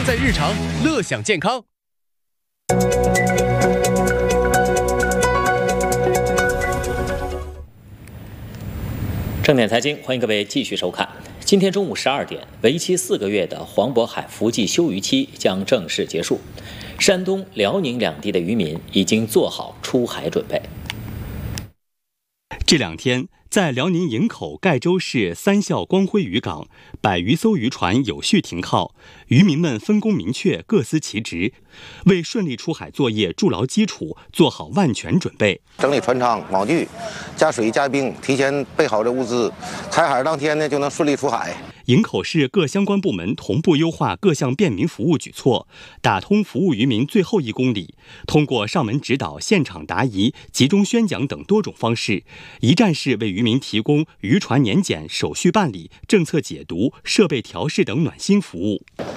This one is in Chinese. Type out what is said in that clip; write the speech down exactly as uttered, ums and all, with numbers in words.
在日常，乐享健康。 正点财经，欢迎各位继续收看。今天中午十二点，为期四个月的黄渤海伏季休渔期将正式结束。山东、辽宁两地的渔民已经做好出海准备。 这两天，在辽宁营口盖州市三孝光辉渔港，百余艘渔船有序停靠，渔民们分工明确，各司其职，为顺利出海作业筑牢基础，做好万全准备。 整理船舱、锚具，加水加冰，提前备好这物资，开海当天呢就能顺利出海。 营口市各相关部门同步优化各项便民服务举措，打通服务渔民最后一公里。通过上门指导、现场答疑、集中宣讲等多种方式，一站式为渔民提供渔船年检、手续办理、政策解读、设备调试等暖心服务。